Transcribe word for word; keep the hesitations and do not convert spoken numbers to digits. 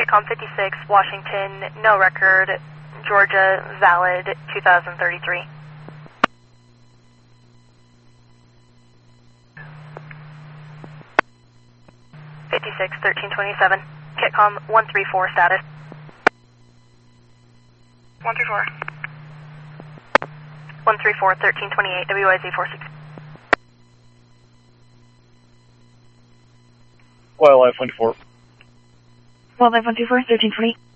Kitcom fifty-six, Washington, no record, Georgia, valid, two thousand thirty-three. fifty-six, thirteen twenty-seven, Kitcom one three four status. one three four. one three four, thirteen twenty-eight, W Y Z four six. Wildlife one two four. Wildlife one two four, thirteen twenty.